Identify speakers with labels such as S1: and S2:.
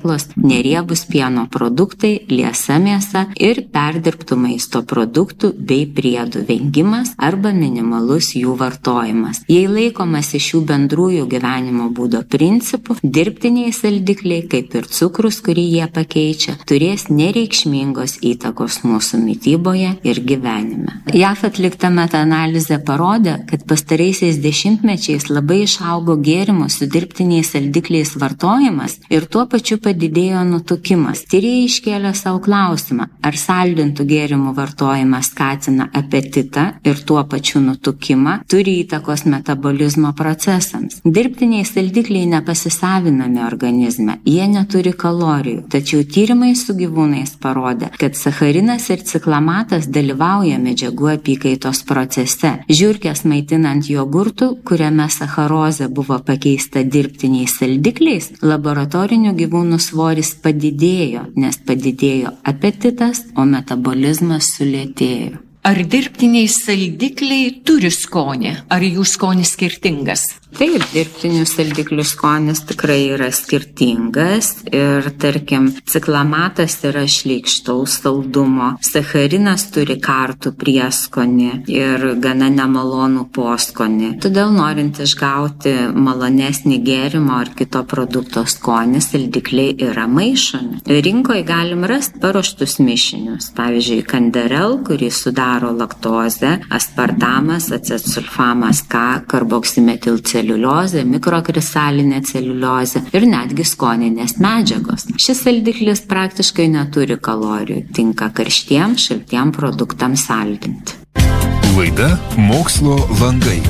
S1: sėklos, neriebūs pieno produktai, liesa mėsa ir perdirbtų maisto produktų bei priedų vengimas arba minimalus jų vartojimas. Jei laikomasi šių bendrųjų gyvenimo būdo principų, dirbtiniai saldikliai, kaip ir cukrus, kurį jie pakeičia, turės nereikšmingos įtakos mūsų mityboje ir gyvenime. JAV atlikta metaanalizė parodė, kad pastaraisiais dešimtmečiais labai išaugo gėrimų su dirbtiniais saldikliais vartojimas ir tuo pačiu padidėjo nutukimas. Tyrėjai iškėlė savo klausimą, ar saldintų gėrimų vartojimas skatina apetitą ir tuo pačiu nutukimą, turi įtakos metabolizmo procesams. Dirbtiniai saldikliai nepasisavinami organizme, jie neturi kalorijų, tačiau tyrimai su gyvūnais parodė, kad sacharinas ir ciklamatas dalyvauja medžiagų apykaitos procese. Žiurkės maitinant jogurtų, kuriame sacharozė buvo pakeista dirbtiniais saldikliais, laboratorinių gyvūnų svoris padidėjo, nes padidėjo apetitas, o metabolizmas sulėtėjo.
S2: Ar dirbtiniai saldikliai turi skonį? Ar jų skonis skirtingas?
S1: Taip, dirbtinių saldiklių skonis tikrai yra skirtingas ir, tarkim, ciklamatas yra šleikštaus saldumo, sacharinas turi kartų prieskonį ir gana nemalonų poskonį. Todėl, norint išgauti malonesnį gėrimo ar kito produkto skonį, saldikliai yra maišomi. Rinkoje galim rasti paruoštus mišinius, pavyzdžiui, kanderel, kurį sudaro laktozė, aspartamas, acesulfamas K, karboksimetilceliuliozė, mikrokristalinė celiuliozė ir netgi skoninės medžiagos. Šis saldiklis praktiškai neturi kalorijų, tinka karštiems, šaltiems produktams saldinti.
S3: Laida Mokslo langai.